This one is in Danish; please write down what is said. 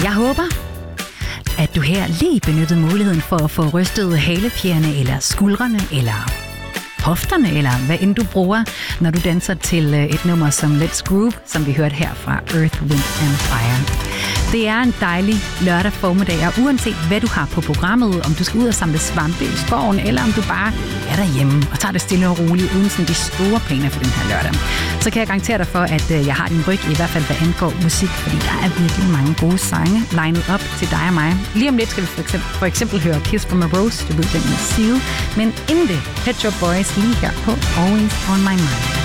Jeg håber, at du her lige benyttede muligheden for at få rystet halefjerene eller skuldrene eller hofterne, eller hvad end du bruger, når du danser til et nummer som Let's Groove, som vi hørte her fra Earth, Wind and Fire. Det er en dejlig lørdag formiddag, og uanset hvad du har på programmet, om du skal ud og samle svampe i skoven, eller om du bare er derhjemme og tager det stille og roligt, uden sådan de store planer for den her lørdag, så kan jeg garantere dig for, at jeg har din ryg, i hvert fald hvad angår musik, fordi der er virkelig mange gode sange lined op til dig og mig. Lige om lidt skal vi for eksempel høre Kiss from a Rose, du ved den med Seal, men inden det, Pet Shop Boys lige her på Always on My Mind.